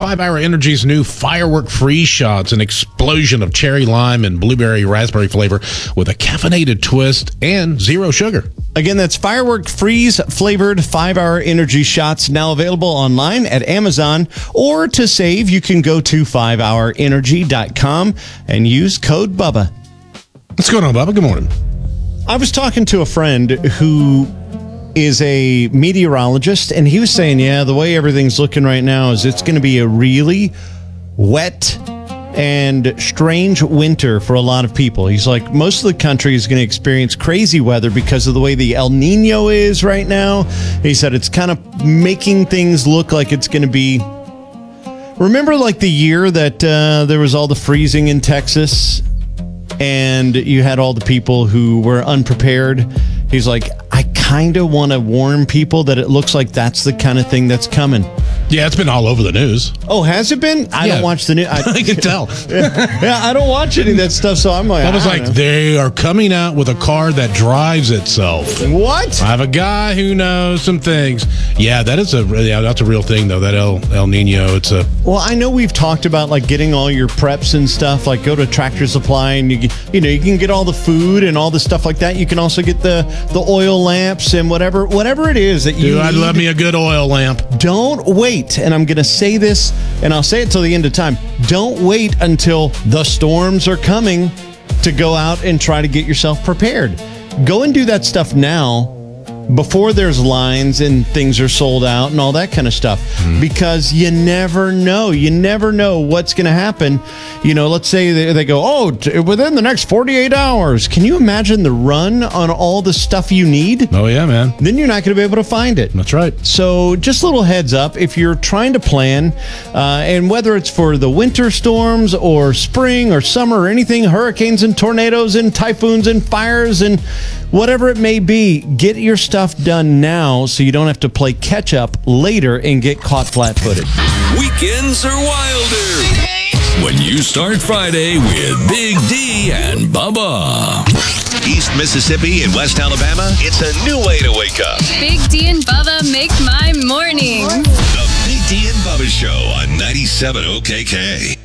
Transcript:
5 Hour Energy's new Firework Freeze Shots, an explosion of cherry lime and blueberry raspberry flavor with a caffeinated twist and zero sugar. Again, that's Firework Freeze flavored 5 Hour Energy Shots, now available online at Amazon. Or to save, you can go to 5hourenergy.com and use code BUBBA. What's going on, Bubba? Good morning. I was talking to a friend who is a meteorologist, and he was saying, the way everything's looking right now is it's going to be a really wet and strange winter for a lot of people. He's like, most of the country is going to experience crazy weather because of the way the El Nino is right now. He said it's kind of making things look like it's going to be... Remember like the year that there was all the freezing in Texas and you had all the people who were unprepared? He's like, I kind of want to warn people that it looks like that's the kind of thing that's coming. Yeah, it's been all over the news. Oh, has it been? I don't watch the news. I can tell. I don't watch any of that stuff, so I'm like... I was like, they are coming out with a car that drives itself. What? I have a guy who knows some things. Yeah, that's a real thing, though, that El Nino. It's a... Well, I know we've talked about, like, getting all your preps and stuff, like go to Tractor Supply and, you can get all the food and all the stuff like that. You can also get the oil lamps and whatever it is that you need. I'd love me a good oil lamp. Don't wait. And I'm going to say this, and I'll say it till the end of time. Don't wait until the storms are coming to go out and try to get yourself prepared. Go and do that stuff now before there's lines and things are sold out and all that kind of stuff, because you never know. You never know what's going to happen. Let's say they go, within the next 48 hours. Can you imagine the run on all the stuff you need? Oh, yeah, man. Then you're not going to be able to find it. That's right. So just a little heads up, if you're trying to plan, and whether it's for the winter storms or spring or summer or anything, hurricanes and tornadoes and typhoons and fires and whatever it may be, get your stuff done now so you don't have to play catch up later and get caught flat-footed. Weekends are wilder when you start Friday with Big D and Bubba. East Mississippi and West Alabama, it's a new way to wake up. Big D and Bubba make my morning. The Big D and Bubba Show on 97 OKK.